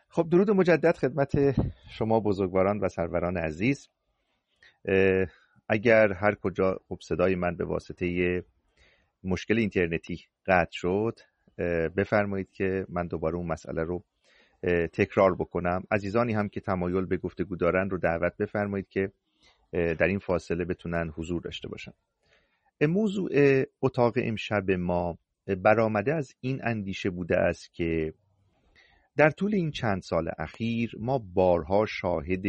خب درود مجدد خدمت شما بزرگواران و سروران عزیز. اگر هر کجا صدای من به واسطه مشکل اینترنتی قطع شد بفرمایید که من دوباره اون مسئله رو تکرار بکنم. عزیزانی هم که تمایل به گفتگو دارن رو دعوت بفرمایید که در این فاصله بتونن حضور داشته باشن. موضوع اتاق امشب ما برآمده از این اندیشه بوده است که در طول این چند سال اخیر ما بارها شاهد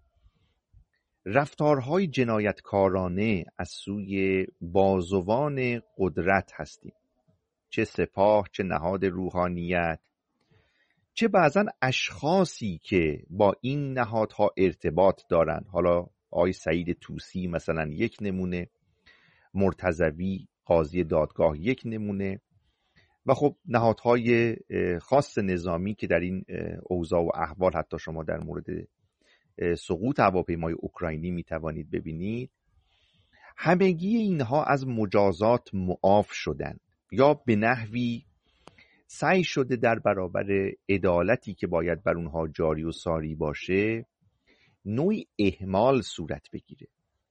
رفتارهای جنایتکارانه از سوی بازوان قدرت هستیم، چه سپاه، چه نهاد روحانیت، چه بعضا اشخاصی که با این نهادها ارتباط دارند. حالا آقای سعید طوسی مثلا یک نمونه، مرتضوی قاضی دادگاه یک نمونه، و خب نهادهای خاص نظامی که در این اوضاع و احوال حتی شما در مورد سقوط هواپیمای اوکراینی میتوانید ببینید. همگی اینها از مجازات معاف شدند یا به نحوی سعی شده در برابر عدالتی که باید بر اونها جاری و ساری باشه نوعی اهمال صورت بگیره.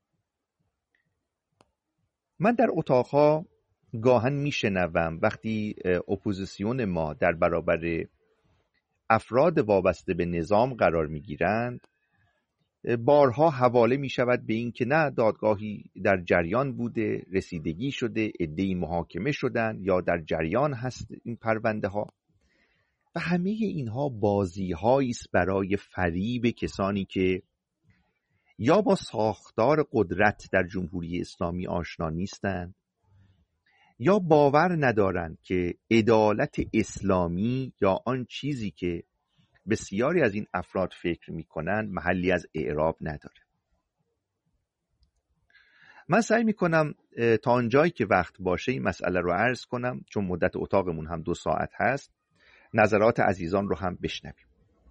من در اتاقها گاهن میشنوم وقتی اپوزیسیون ما در برابر افراد وابسته به نظام قرار میگیرند، بارها حواله می شود به این که نه، دادگاهی در جریان بوده، رسیدگی شده، عده‌ای محاکمه شدن یا در جریان هست این پرونده ها، و همه اینها بازی هایی است برای فریب کسانی که یا با ساختار قدرت در جمهوری اسلامی آشنا نیستند یا باور ندارند که عدالت اسلامی یا آن چیزی که بسیاری از این افراد فکر میکنن محلی از اعراب نداره. من سعی میکنم تا آنجایی که وقت باشه این مسئله رو عرض کنم، چون مدت اتاقمون هم 2 ساعت هست، نظرات عزیزان رو هم بشنویم.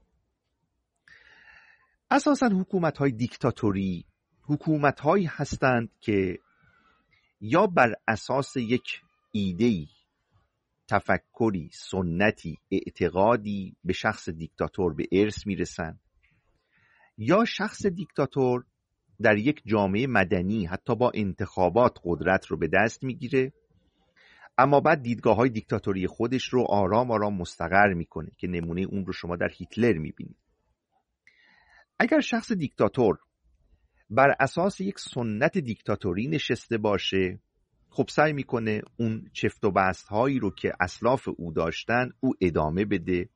اساساً حکومت‌های دیکتاتوری حکومت‌هایی هستند که یا بر اساس یک ایده‌ای، تفکری، سنتی، اعتقادی به شخص دیکتاتور به ارث میرسن، یا شخص دیکتاتور در یک جامعه مدنی حتی با انتخابات قدرت رو به دست میگیره، اما بعد دیدگاه‌های دیکتاتوری خودش رو آرام آرام مستقر میکنه که نمونه اون رو شما در هیتلر میبینید. اگر شخص دیکتاتور بر اساس یک سنت دیکتاتوری نشسته باشه، خب سعی میکنه اون چفت و بست هایی رو که اسلاف او داشتن او ادامه بده